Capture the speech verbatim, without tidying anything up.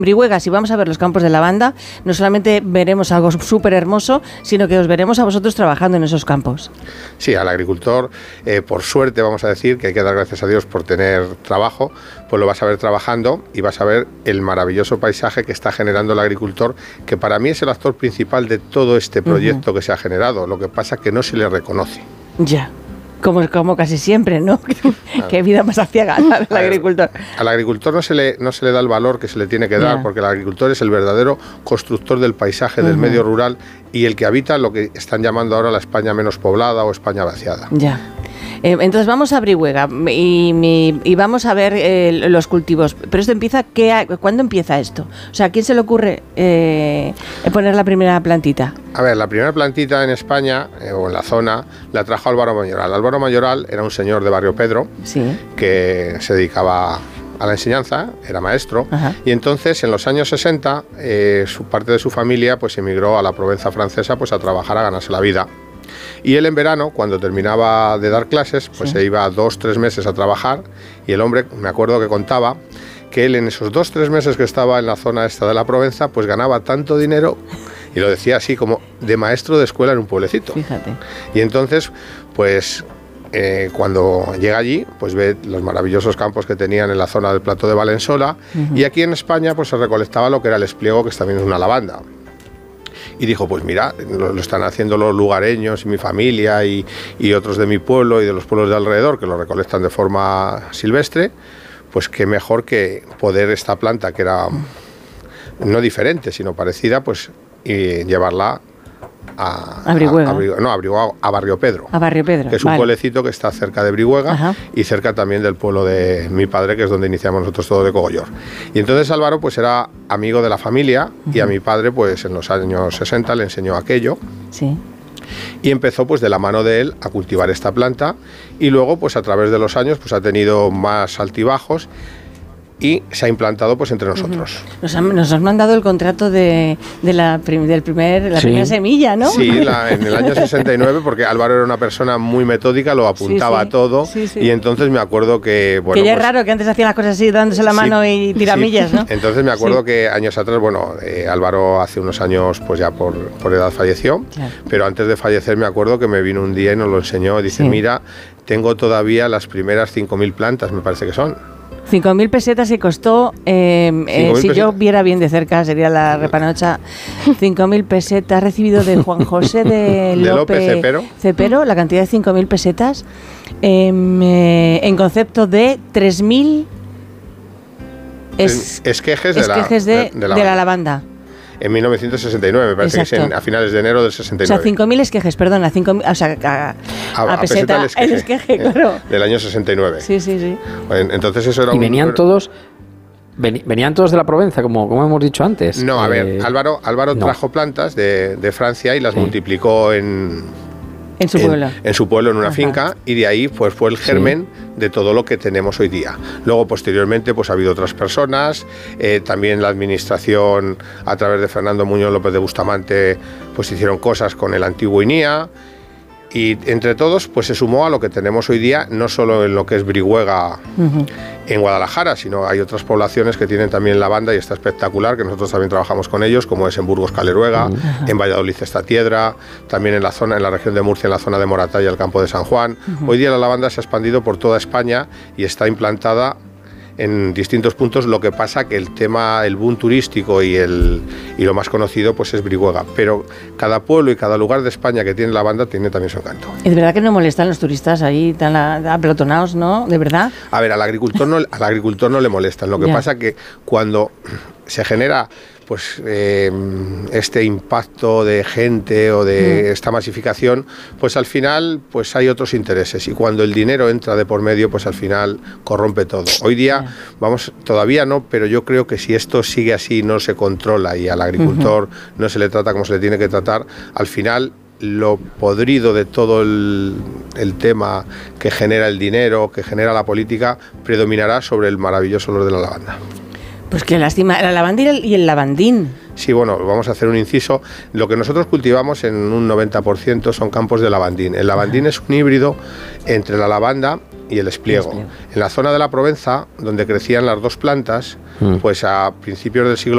Brihuega, si vamos a ver los campos de lavanda, no solamente veremos algo súper hermoso, sino que os veremos a vosotros trabajando en esos campos. Sí, al agricultor, eh, por suerte, vamos a decir, que hay que dar gracias a Dios por tener trabajo, pues lo vas a ver trabajando y vas a ver el maravilloso paisaje que está generando el agricultor, que para mí es el actor principal de todo este proyecto uh-huh. que se ha generado. Lo que pasa es que no se le reconoce. Ya. Como, como casi siempre, ¿no? Claro. Qué vida más aciaga la del agricultor. Al agricultor no se le no se le da el valor que se le tiene que dar, yeah. porque el agricultor es el verdadero constructor del paisaje, uh-huh. del medio rural y el que habita lo que están llamando ahora la España menos poblada o España vaciada. Ya. Eh, entonces vamos a Brihuega y, y, y vamos a ver eh, los cultivos. Pero esto empieza, ¿qué, ¿cuándo empieza esto? O sea, ¿a quién se le ocurre eh, poner la primera plantita? A ver, la primera plantita en España, eh, o en la zona, la trajo Álvaro Mayoral. Álvaro Mayoral era un señor de Barrio Pedro, sí. que se dedicaba a la enseñanza, era maestro, ajá. y entonces en los años sesenta eh, su parte de su familia pues emigró a la Provenza francesa pues a trabajar, a ganarse la vida. Y él en verano, cuando terminaba de dar clases, pues sí. se iba dos, tres meses a trabajar y el hombre, me acuerdo que contaba que él en esos dos, tres meses que estaba en la zona esta de la Provenza, pues ganaba tanto dinero, y lo decía así como de maestro de escuela en un pueblecito. Fíjate. Y entonces, pues eh, cuando llega allí, pues ve los maravillosos campos que tenían en la zona del Plató de Valensola, uh-huh. y aquí en España pues se recolectaba lo que era el espliego, que también es una lavanda. Y dijo, pues mira, lo, lo están haciendo los lugareños y mi familia y, y otros de mi pueblo y de los pueblos de alrededor que lo recolectan de forma silvestre, pues qué mejor que poder esta planta, que era no diferente, sino parecida, pues y llevarla a, a Brihuega. A, a, no, a Brihuega, a Barrio Pedro. A Barrio Pedro, que es vale. un pueblecito que está cerca de Brihuega, ajá. y cerca también del pueblo de mi padre, que es donde iniciamos nosotros todo, de Cogollor. Y entonces Álvaro pues era amigo de la familia, uh-huh. y a mi padre pues en los años sesenta le enseñó aquello. Sí. Y empezó pues de la mano de él a cultivar esta planta, y luego pues a través de los años pues ha tenido más altibajos y se ha implantado pues entre nosotros. Uh-huh. Nos han, nos han mandado el contrato de, de la, prim, del primer, la sí. primera semilla, ¿no? Sí, la, en el año sesenta y nueve, porque Álvaro era una persona muy metódica, lo apuntaba sí, sí. todo, sí, sí. y entonces me acuerdo que... Bueno, que ya pues, es raro que antes hacían las cosas así, dándose la mano sí, y tiramillas, sí. ¿no? Entonces me acuerdo sí. que años atrás, bueno, eh, Álvaro hace unos años pues ya por, por edad falleció, claro. pero antes de fallecer me acuerdo que me vino un día y nos lo enseñó, dice, sí. mira, tengo todavía las primeras cinco mil plantas, me parece que son. cinco mil pesetas que costó, eh, eh, si pesetas. Yo viera bien de cerca, sería la repanocha. cinco mil pesetas, recibido de Juan José de López, de López Cepero. Cepero, la cantidad de cinco mil pesetas, eh, eh, en concepto de tres mil es, esquejes, de, esquejes la, de, de, de, la, de la lavanda. En mil novecientos sesenta y nueve, me parece Exacto. que es en, a finales de enero del sesenta y nueve. O sea, cinco mil esquejes, perdona, cinco mil, o sea, a, a, a peseta, el esqueje, el esqueje, claro. Del año sesenta y nueve. Sí, sí, sí. Entonces eso era y un... venían todos... Venían todos de la Provenza, como, como hemos dicho antes. No, a ver, eh, Álvaro, Álvaro no. trajo plantas de, de Francia y las sí. multiplicó en... En su pueblo. En, en su pueblo, en una Ajá. finca, y de ahí pues fue el germen sí. de todo lo que tenemos hoy día. Luego, posteriormente, pues ha habido otras personas, eh, también la administración, a través de Fernando Muñoz López de Bustamante, pues hicieron cosas con el antiguo I N I A, y entre todos, pues se sumó a lo que tenemos hoy día, no solo en lo que es Brihuega, uh-huh. en Guadalajara, sino hay otras poblaciones que tienen también lavanda y está espectacular, que nosotros también trabajamos con ellos, como es en Burgos Caleruega, uh-huh. en Valladolid Estatiedra, también en la zona, en la región de Murcia, en la zona de Moratalla, el campo de San Juan. Uh-huh. Hoy día la lavanda se ha expandido por toda España y está implantada en distintos puntos. Lo que pasa que el tema, el boom turístico y el y lo más conocido pues es Brihuega, pero cada pueblo y cada lugar de España que tiene lavanda tiene también su encanto. Es verdad que no molestan los turistas ahí tan apelotonados, ¿no? ¿De verdad? A ver, al agricultor no, al agricultor no le molestan. Lo que ya. pasa que cuando se genera pues eh, este impacto de gente o de mm. esta masificación, pues al final pues hay otros intereses, y cuando el dinero entra de por medio, pues al final corrompe todo. Hoy día, yeah. vamos, todavía no, pero yo creo que si esto sigue así, no se controla y al agricultor uh-huh. no se le trata como se le tiene que tratar, al final lo podrido de todo el, el tema que genera el dinero, que genera la política, predominará sobre el maravilloso olor de la lavanda. Pues qué lástima, la lavanda y el lavandín. Sí, bueno, vamos a hacer un inciso. Lo que nosotros cultivamos en un noventa por ciento son campos de lavandín. El lavandín Ajá. es un híbrido entre la lavanda y el espliego. el espliego. En la zona de la Provenza, donde crecían las dos plantas, mm. pues a principios del siglo